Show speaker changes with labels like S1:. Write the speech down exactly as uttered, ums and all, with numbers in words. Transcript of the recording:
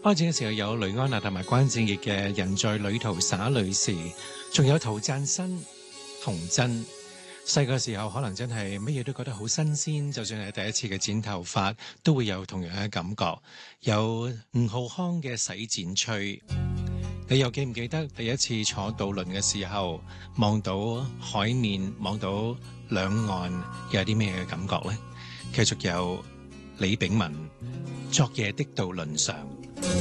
S1: 開始嘅時候有雷安娜同埋關正傑嘅《人在旅途灑淚時》，仲有陶贊新、童真。細個時候可能真係乜嘢都覺得好新鮮，就算係第一次嘅剪頭髮，都會有同樣嘅感覺。有吳浩康嘅洗剪吹，你又記唔記得第一次坐渡輪嘅時候，望到海面，望到兩岸，有啲咩嘅感覺呢？繼續有李炳文，昨夜的渡輪上。